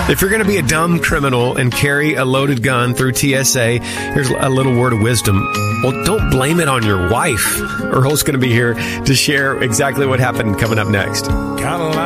If you're going to be a dumb criminal and carry a loaded gun through TSA, here's a little word of wisdom. Well, don't blame it on your wife. Earl's going to be here to share exactly what happened coming up next.